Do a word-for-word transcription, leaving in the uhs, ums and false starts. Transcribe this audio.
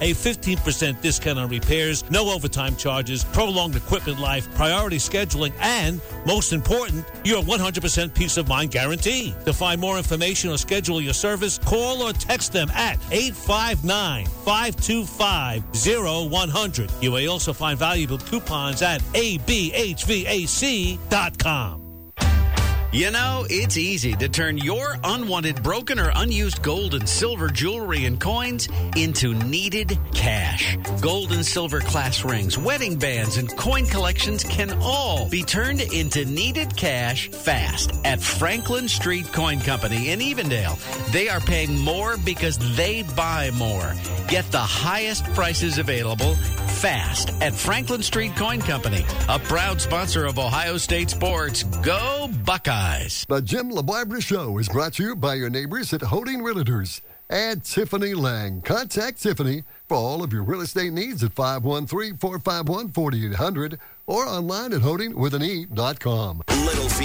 a fifteen percent discount on repairs, no overtime charges, prolonged equipment life, priority scheduling, and, most important, your one hundred percent peace of mind guarantee. To find more information or schedule your service, call or text them at eight five nine, five two five, zero one zero zero. You may also find valuable coupons at A B H V A C dot com. You know, it's easy to turn your unwanted, broken, or unused gold and silver jewelry and coins into needed cash. Gold and silver class rings, wedding bands, and coin collections can all be turned into needed cash fast at Franklin Street Coin Company in Evendale. They are paying more because they buy more. Get the highest prices available fast at Franklin Street Coin Company, a proud sponsor of Ohio State sports. Go Buckeyes! The Jim LeBarbera Show is brought to you by your neighbors at Holding Realtors and Tiffany Lang. Contact Tiffany for all of your real estate needs at five one three, four five one, four eight zero zero or online at holding with an e dot com. Little